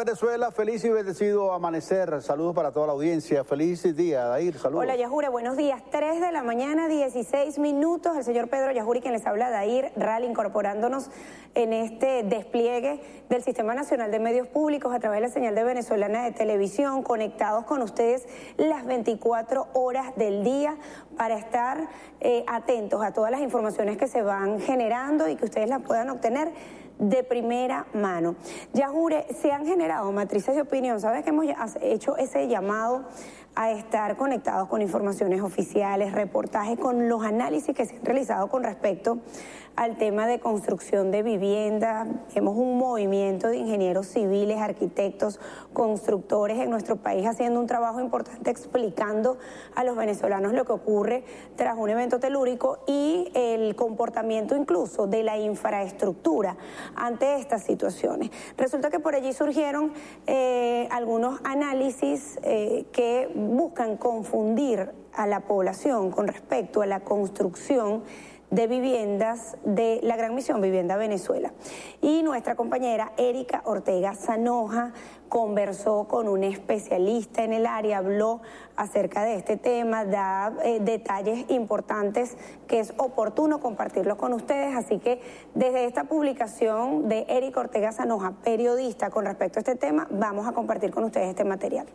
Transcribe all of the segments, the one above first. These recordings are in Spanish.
Venezuela, feliz y bendecido amanecer. Saludos para toda la audiencia. Feliz día, Dair. Saludos. Hola, Yajure, buenos días. 3 de la mañana, 16 minutos. El señor Pedro Yajure, quien les habla, Dair Ral, incorporándonos en este despliegue del Sistema Nacional de Medios Públicos a través de la señal de Venezolana de Televisión, conectados con ustedes las 24 horas del día para estar atentos a todas las informaciones que se van generando y que ustedes las puedan obtener de primera mano. Yajure, se han generado matrices de opinión. Sabes que hemos hecho ese llamado a estar conectados con informaciones oficiales, reportajes, con los análisis que se han realizado con respecto al tema de construcción de viviendas. Vemos un movimiento de ingenieros civiles, arquitectos, constructores en nuestro país haciendo un trabajo importante explicando a los venezolanos lo que ocurre tras un evento telúrico y el comportamiento incluso de la infraestructura ante estas situaciones. Resulta que por allí surgieron algunos análisis que buscan confundir a la población con respecto a la construcción de viviendas de la Gran Misión Vivienda Venezuela. Y nuestra compañera Erika Ortega Sanoja conversó con un especialista en el área, habló acerca de este tema, da detalles importantes que es oportuno compartirlos con ustedes, así que desde esta publicación de Erika Ortega Sanoja, periodista con respecto a este tema, vamos a compartir con ustedes este material.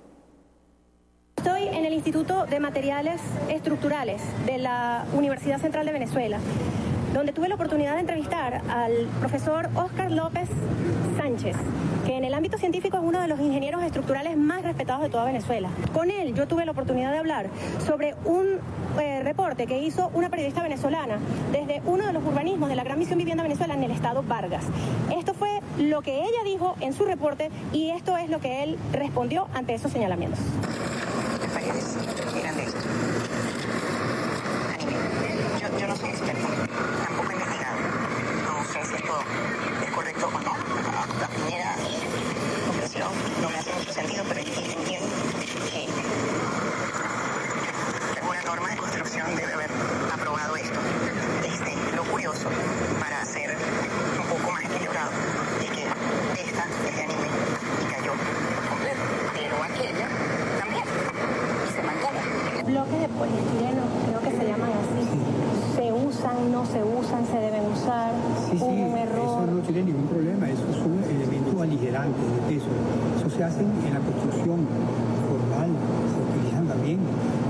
Estoy en el Instituto de Materiales Estructurales de la Universidad Central de Venezuela, donde tuve la oportunidad de entrevistar al profesor Óscar López Sánchez, que en el ámbito científico es uno de los ingenieros estructurales más respetados de toda Venezuela. Con él yo tuve la oportunidad de hablar sobre un reporte que hizo una periodista venezolana desde uno de los urbanismos de la Gran Misión Vivienda Venezuela en el estado Vargas. Esto fue lo que ella dijo en su reporte y esto es lo que él respondió ante esos señalamientos. Paredes eran de esto. Yo no soy experta, tampoco he investigado. No sé si esto es correcto o no. La primera impresión no me hace mucho sentido, pero entiendo que alguna norma de construcción debe haber aprobado esto. Lo curioso, para ser un poco más equilibrado, es que esta es de anime y cayó por completo, pero aquella también. Bloques de poliestireno, creo que se llaman así. ¿Se usan, no se usan, se deben usar? Sí, un error. Eso no tiene ningún problema, esos son elementos aligerantes de peso. Eso se hace en la construcción formal, se utilizan también.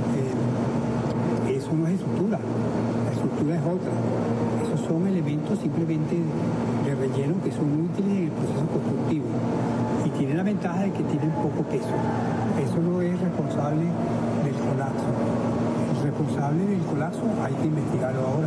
Eso no es estructura, la estructura es otra. Esos son elementos simplemente de relleno que son útiles en el proceso constructivo y tienen la ventaja de que tienen poco peso. Eso no es responsable del colapso. El responsable del colapso hay que investigarlo ahora.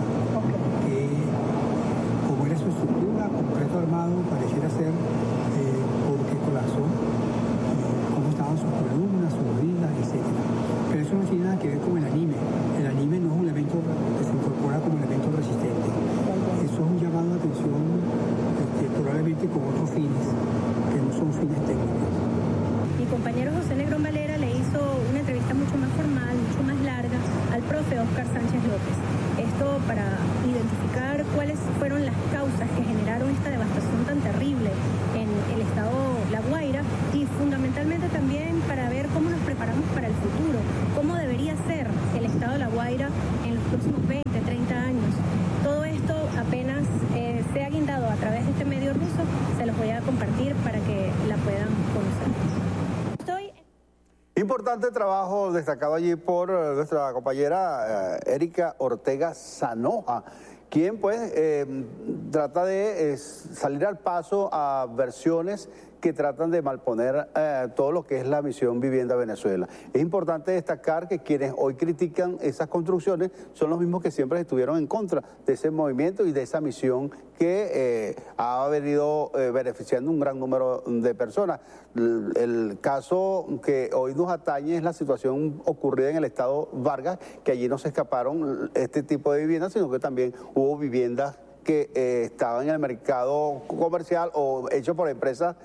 Como era su estructura, concreto armado, pareciera ser porque colapsó, cómo estaban sus columnas, sus vigas, etc. Pero eso no tiene nada que ver con el anime. El anime no es un elemento que se incorpora como elemento resistente. Eso es un llamado de atención probablemente con otros fines, que no son fines técnicos. Mi compañero José Negrón Valera le hizo una entrevista mucho más formal, mucho más larga al profe Óscar Sánchez López. Esto para identificar cuáles fueron las causas que generaron esta devastación tan terrible en el estado La Guaira y fundamentalmente también para ver cómo nos preparamos para el futuro, cómo debería ser el estado de La Guaira en los próximos 20, 30 años. Todo esto apenas sea guindado a través de este medio ruso, se los voy a compartir para que la puedan conocer. Importante trabajo destacado allí por nuestra compañera Erika Ortega Sanoja, quien pues trata de salir al paso a versiones que tratan de malponer todo lo que es la Misión Vivienda Venezuela. Es importante destacar que quienes hoy critican esas construcciones son los mismos que siempre estuvieron en contra de ese movimiento y de esa misión que ha venido beneficiando un gran número de personas. El caso que hoy nos atañe es la situación ocurrida en el estado Vargas, que allí no se escaparon este tipo de viviendas, sino que también hubo viviendas que estaban en el mercado comercial o hechos por empresas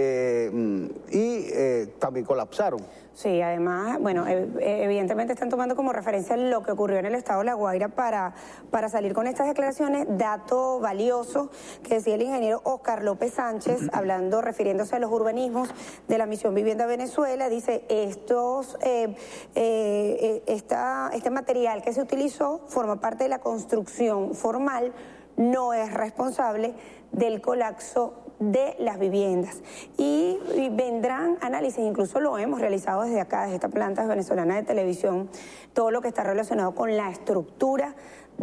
también colapsaron. Sí, además, bueno, evidentemente están tomando como referencia lo que ocurrió en el estado de La Guaira para salir con estas declaraciones. Dato valioso que decía el ingeniero Óscar López Sánchez, refiriéndose a los urbanismos de la Misión Vivienda Venezuela, dice, este material que se utilizó forma parte de la construcción formal, no es responsable del colapso de las viviendas y vendrán análisis, incluso lo hemos realizado desde acá, desde esta planta venezolana de televisión, todo lo que está relacionado con la estructura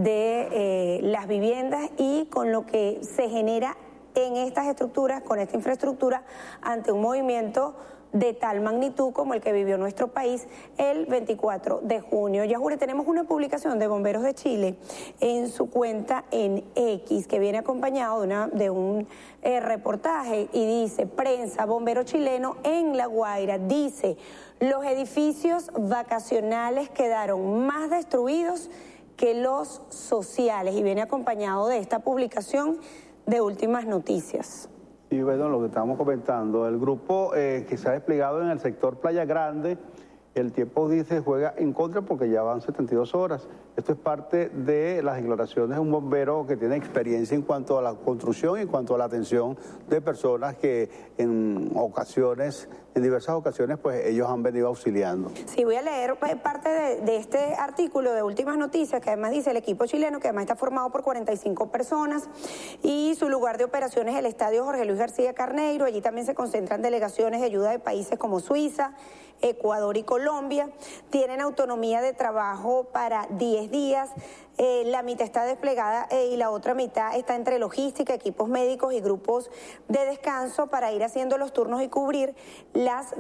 de las viviendas y con lo que se genera en estas estructuras, con esta infraestructura, ante un movimiento de tal magnitud como el que vivió nuestro país el 24 de junio. Yajure, tenemos una publicación de Bomberos de Chile en su cuenta en X que viene acompañado de un reportaje y dice, prensa, bombero chileno en La Guaira, dice, los edificios vacacionales quedaron más destruidos que los sociales, y viene acompañado de esta publicación de Últimas Noticias. Y bueno, lo que estábamos comentando, el grupo que se ha desplegado en el sector Playa Grande, el tiempo dice juega en contra porque ya van 72 horas. Esto es parte de las declaraciones de un bombero que tiene experiencia en cuanto a la construcción y en cuanto a la atención de personas que en diversas ocasiones, pues ellos han venido auxiliando. Sí, voy a leer parte de este artículo de Últimas Noticias, que además dice el equipo chileno, que además está formado por 45 personas, y su lugar de operaciones es el Estadio Jorge Luis García Carneiro. Allí también se concentran delegaciones de ayuda de países como Suiza, Ecuador y Colombia. Tienen autonomía de trabajo para 10 días. La mitad está desplegada y la otra mitad está entre logística, equipos médicos y grupos de descanso para ir haciendo los turnos y cubrir las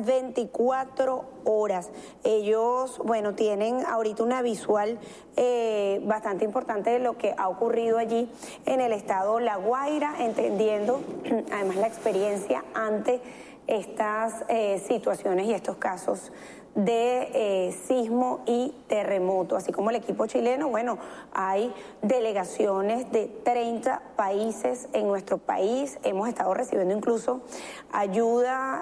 24 horas. Ellos, bueno, tienen ahorita una visual bastante importante de lo que ha ocurrido allí en el estado La Guaira, entendiendo además la experiencia ante estas situaciones y estos casos de sismo y terremoto, así como el equipo chileno. Bueno, hay delegaciones de 30 países en nuestro país, hemos estado recibiendo incluso ayuda,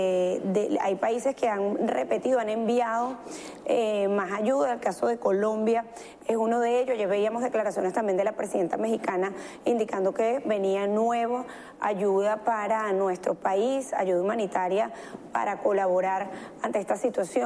hay países que han repetido, han enviado más ayuda. El caso de Colombia es uno de ellos. Ya veíamos declaraciones también de la presidenta mexicana indicando que venía nueva ayuda para nuestro país, ayuda humanitaria para colaborar ante estas situaciones.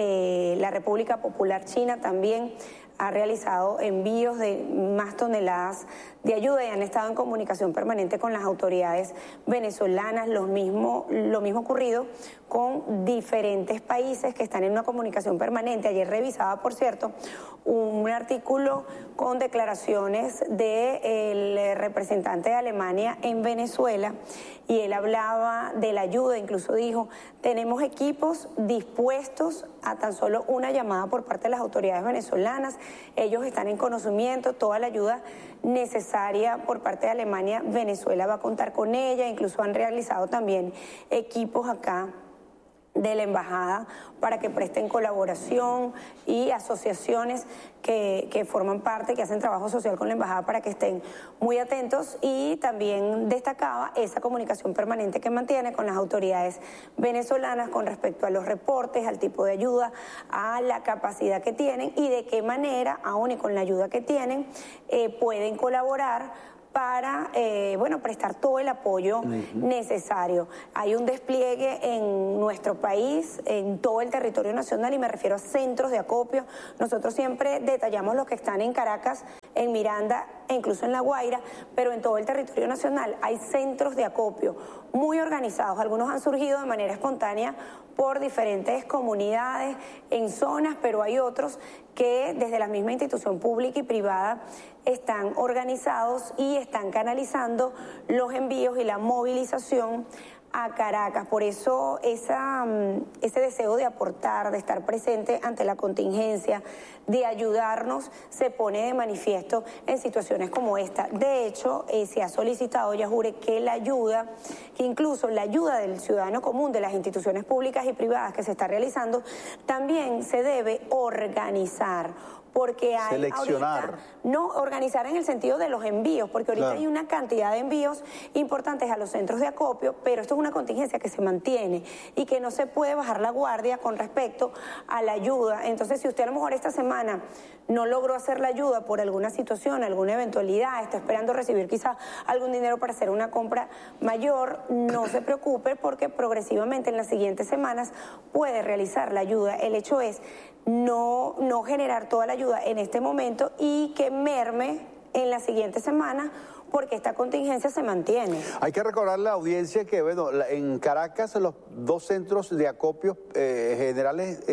La República Popular China también ha realizado envíos de más toneladas de ayuda y han estado en comunicación permanente con las autoridades venezolanas. Lo mismo ocurrido con diferentes países que están en una comunicación permanente. Ayer revisaba, por cierto, un artículo con declaraciones del representante de Alemania en Venezuela, y él hablaba de la ayuda, incluso dijo, tenemos equipos dispuestos a tan solo una llamada por parte de las autoridades venezolanas. Ellos están en conocimiento, toda la ayuda necesaria por parte de Alemania, Venezuela va a contar con ella. Incluso han realizado también equipos acá de la embajada para que presten colaboración, y asociaciones que forman parte, que hacen trabajo social con la embajada para que estén muy atentos. Y también destacaba esa comunicación permanente que mantiene con las autoridades venezolanas con respecto a los reportes, al tipo de ayuda, a la capacidad que tienen y de qué manera, aún y con la ayuda que tienen, pueden colaborar para prestar todo el apoyo necesario. Hay un despliegue en nuestro país, en todo el territorio nacional, y me refiero a centros de acopio. Nosotros siempre detallamos los que están en Caracas, en Miranda e incluso en La Guaira, pero en todo el territorio nacional hay centros de acopio muy organizados. Algunos han surgido de manera espontánea por diferentes comunidades en zonas, pero hay otros que desde la misma institución pública y privada están organizados y están canalizando los envíos y la movilización a Caracas. Por eso ese deseo de aportar, de estar presente ante la contingencia, de ayudarnos, se pone de manifiesto en situaciones como esta. De hecho, se ha solicitado, Yajure, que incluso la ayuda del ciudadano común, de las instituciones públicas y privadas que se está realizando, también se debe organizar, porque hay seleccionar. Ahorita, no organizar en el sentido de los envíos, porque ahorita hay una cantidad de envíos importantes a los centros de acopio, pero esto es una contingencia que se mantiene y que no se puede bajar la guardia con respecto a la ayuda. Entonces, si usted a lo mejor esta semana no logró hacer la ayuda por alguna situación, alguna eventualidad, está esperando recibir quizás algún dinero para hacer una compra mayor, no se preocupe porque progresivamente en las siguientes semanas puede realizar la ayuda. El hecho es no generar toda la ayuda en este momento y que merme en la siguiente semana porque esta contingencia se mantiene. Hay que recordar a la audiencia que, bueno, en Caracas los 2 centros de acopio generales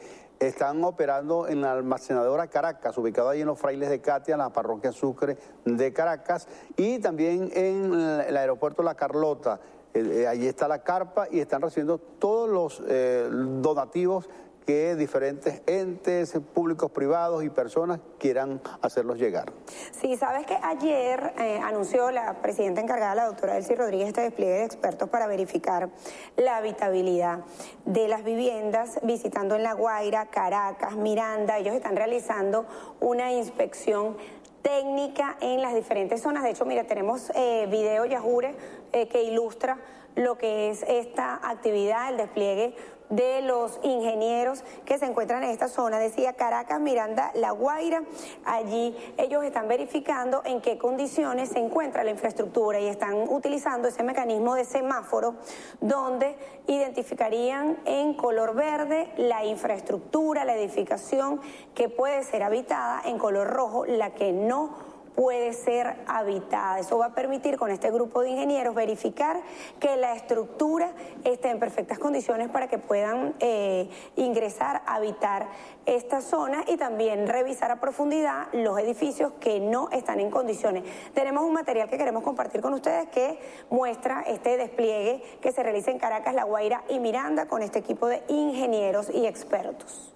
están operando en la almacenadora Caracas, ubicado ahí en los Frailes de Catia, en la parroquia Sucre de Caracas, y también en el aeropuerto La Carlota. Allí está la carpa y están recibiendo todos los donativos que diferentes entes públicos, privados y personas quieran hacerlos llegar. Sí, sabes que ayer anunció la presidenta encargada, la doctora Elsie Rodríguez, este despliegue de expertos para verificar la habitabilidad de las viviendas, visitando en La Guaira, Caracas, Miranda. Ellos están realizando una inspección técnica en las diferentes zonas. De hecho, mira, tenemos video, Yajure, que ilustra lo que es esta actividad, el despliegue de los ingenieros que se encuentran en esta zona. Decía Caracas, Miranda, La Guaira. Allí ellos están verificando en qué condiciones se encuentra la infraestructura y están utilizando ese mecanismo de semáforo donde identificarían en color verde la infraestructura, la edificación que puede ser habitada, en color rojo la que no puede ser habitada. Eso va a permitir con este grupo de ingenieros verificar que la estructura esté en perfectas condiciones para que puedan ingresar, habitar esta zona y también revisar a profundidad los edificios que no están en condiciones. Tenemos un material que queremos compartir con ustedes que muestra este despliegue que se realiza en Caracas, La Guaira y Miranda con este equipo de ingenieros y expertos.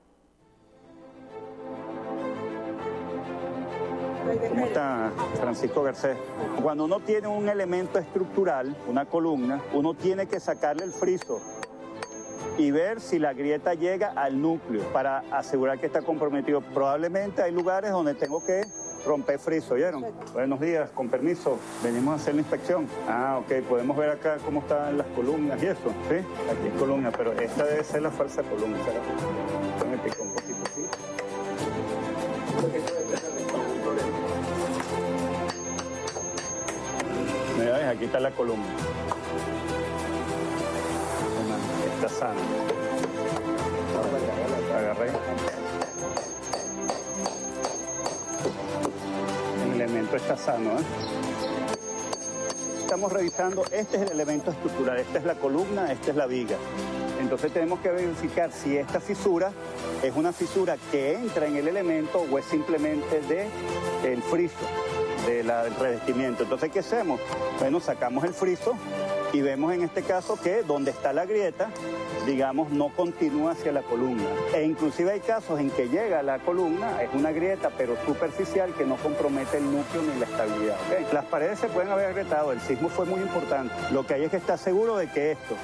¿Cómo está, Francisco Garcés? Cuando uno tiene un elemento estructural, una columna, uno tiene que sacarle el friso y ver si la grieta llega al núcleo para asegurar que está comprometido. Probablemente hay lugares donde tengo que romper friso, ¿oyeron? Buenos días, con permiso, venimos a hacer la inspección. Ah, ok, podemos ver acá cómo están las columnas y eso, ¿sí? Aquí es columna, pero esta debe ser la falsa columna, ¿verdad? Déjame picar un poquito, ¿sí? Mira, ves, aquí está la columna. Está sana. Agarré. El elemento está sano, ¿eh? Estamos revisando, este es el elemento estructural, esta es la columna, esta es la viga. Entonces tenemos que verificar si esta fisura es una fisura que entra en el elemento o es simplemente del friso, del revestimiento. Entonces, ¿qué hacemos? Bueno, sacamos el friso y vemos en este caso que donde está la grieta, digamos, no continúa hacia la columna. E inclusive hay casos en que llega a la columna, es una grieta pero superficial que no compromete el núcleo ni la estabilidad. ¿Okay? Las paredes se pueden haber agrietado, el sismo fue muy importante. Lo que hay es que estar seguro de que esto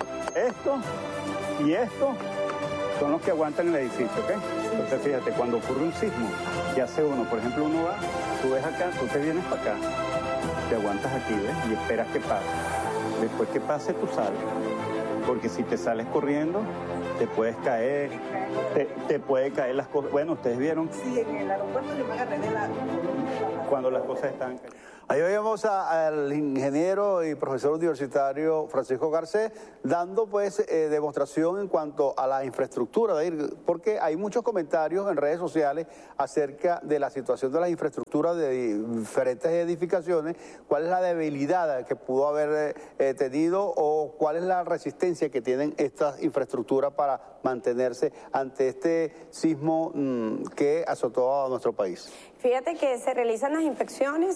y esto son los que aguantan el edificio, ¿ok? Entonces, fíjate, cuando ocurre un sismo, ¿qué hace uno? Por ejemplo, uno va, tú ves acá, tú te vienes para acá, te aguantas aquí, ¿ves? Y esperas que pase. Después que pase, tú sales. Porque si te sales corriendo, te puedes caer, te puede caer las cosas. Bueno, ustedes vieron. Sí, en el aeropuerto yo me agarré de la... Cuando las cosas están cayendo. Ahí veíamos al ingeniero y profesor universitario Francisco Garcés dando pues demostración en cuanto a la infraestructura, porque hay muchos comentarios en redes sociales acerca de la situación de la infraestructura de diferentes edificaciones, cuál es la debilidad que pudo haber tenido o cuál es la resistencia que tienen estas infraestructuras para mantenerse ante este sismo que azotó a nuestro país. Fíjate que se realizan las inspecciones